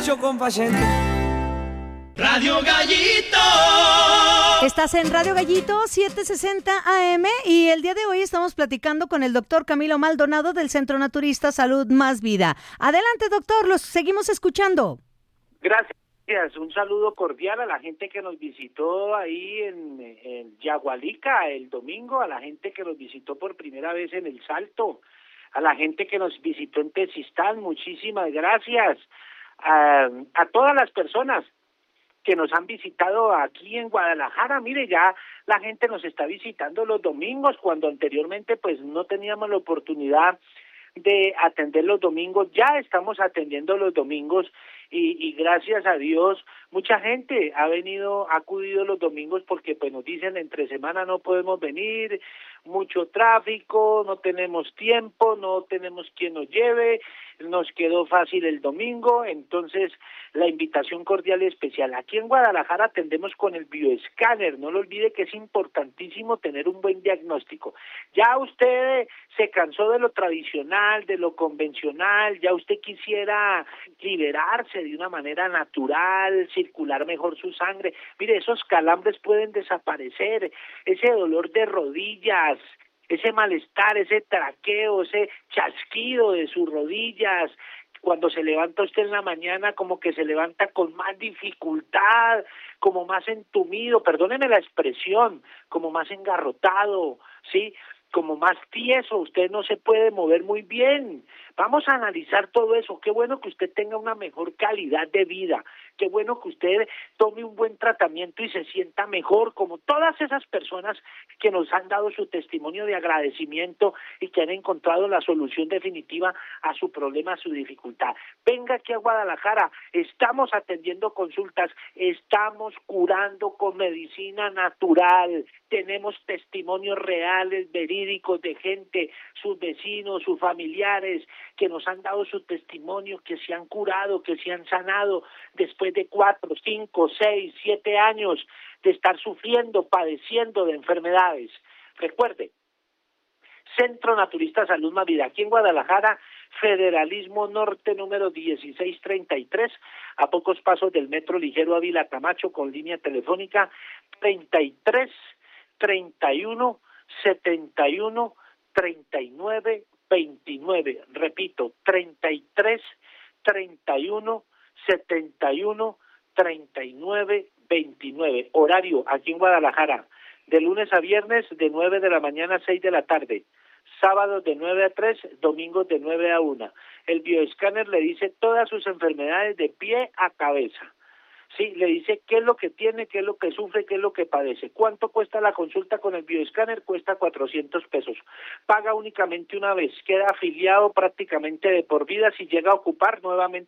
hecho compasiente. Radio Gallito. Estás en Radio Gallito 760 AM y el día de hoy estamos platicando con el doctor Camilo Maldonado del Centro Naturista Salud Más Vida. Adelante, doctor, los seguimos escuchando. Gracias. Un saludo cordial a la gente que nos visitó ahí en Yagualica el domingo, a la gente que nos visitó por primera vez en El Salto, a la gente que nos visitó en Tezistán, muchísimas gracias. A todas las personas que nos han visitado aquí en Guadalajara, mire, ya la gente nos está visitando los domingos, cuando anteriormente pues no teníamos la oportunidad de atender los domingos, ya estamos atendiendo los domingos y gracias a Dios mucha gente ha acudido los domingos porque pues nos dicen entre semana no podemos venir, mucho tráfico, no tenemos tiempo, no tenemos quien nos lleve, nos quedó fácil el domingo, entonces la invitación cordial y especial. Aquí en Guadalajara atendemos con el bioescáner, no lo olvide que es importantísimo tener un buen diagnóstico. Ya usted se cansó de lo tradicional, de lo convencional, ya usted quisiera liberarse de una manera natural, circular mejor su sangre. Mire, esos calambres pueden desaparecer, ese dolor de rodillas, ese malestar, ese traqueo, ese chasquido de sus rodillas, cuando se levanta usted en la mañana como que se levanta con más dificultad, como más entumido, perdóneme la expresión, como más engarrotado, ¿sí?, como más tieso, usted no se puede mover muy bien. Vamos a analizar todo eso. Qué bueno que usted tenga una mejor calidad de vida, qué bueno que usted tome un buen tratamiento y se sienta mejor, como todas esas personas que nos han dado su testimonio de agradecimiento y que han encontrado la solución definitiva a su problema, a su dificultad. Venga aquí a Guadalajara, estamos atendiendo consultas, estamos curando con medicina natural, tenemos testimonios reales, verídicos de gente, sus vecinos, sus familiares, que nos han dado su testimonio, que se han curado, que se han sanado después de 4, 5, 6, 7 años de estar sufriendo, padeciendo de enfermedades. Recuerde, Centro Naturista Salud Más Vida, aquí en Guadalajara, Federalismo Norte número 1633, a pocos pasos del Metro Ligero Ávila Camacho, con línea telefónica 33 31 71 39 29, repito, 33 31 71 39 29, horario aquí en Guadalajara, de lunes a viernes de 9 de la mañana a 6 de la tarde, sábados de 9 a 3, domingos de 9 a 1. El bioescáner le dice todas sus enfermedades de pie a cabeza. Sí, le dice qué es lo que tiene, qué es lo que sufre, qué es lo que padece. ¿Cuánto cuesta la consulta con el bioescáner? Cuesta 400 pesos. Paga únicamente una vez, queda afiliado prácticamente de por vida. Si llega a ocupar, nuevamente